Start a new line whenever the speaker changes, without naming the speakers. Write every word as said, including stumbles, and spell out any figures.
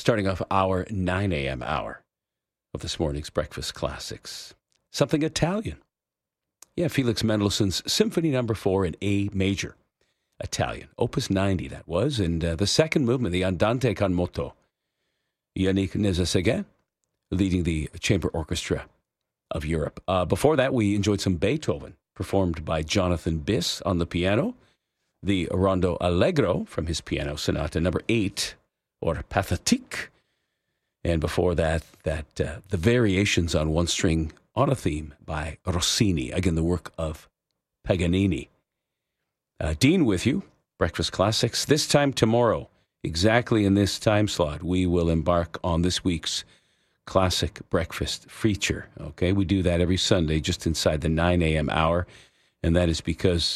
starting off our nine a.m. hour of this morning's Breakfast Classics. Something Italian. Yeah, Felix Mendelssohn's Symphony Number Four in A major, Italian, Opus ninety. That was, and uh, the second movement, the Andante con moto. Yannick Nézet-Séguin leading the chamber orchestra of Europe. Uh, before that, we enjoyed some Beethoven, performed by Jonathan Biss on the piano. The Rondo Allegro from his piano sonata number eight, or Pathétique. And before that, that uh, the Variations on One String on a Theme by Rossini. Again, the work of Paganini. Uh, Dean with you, Breakfast Classics. This time tomorrow, exactly in this time slot, we will embark on this week's Classic Breakfast feature. Okay, we do that every Sunday just inside the nine a.m. hour, and that is because